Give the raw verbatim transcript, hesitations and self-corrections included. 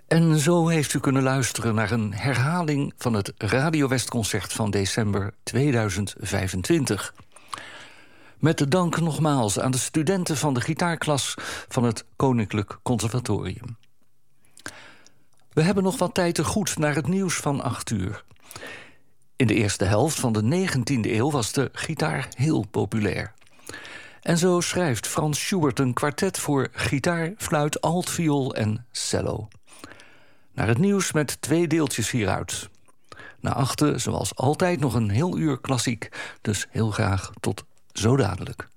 En zo heeft u kunnen luisteren naar een herhaling van het Radio West-concert van december tweeduizend vijfentwintig. Met de dank nogmaals aan de studenten van de gitaarklas van het Koninklijk Conservatorium. We hebben nog wat tijd te goed naar het nieuws van acht uur. In de eerste helft van de negentiende eeuw was de gitaar heel populair. En zo schrijft Franz Schubert een kwartet voor gitaar, fluit, altviool en cello. Naar het nieuws met twee deeltjes hieruit. Na achten, zoals altijd, nog een heel uur klassiek. Dus heel graag tot zo dadelijk.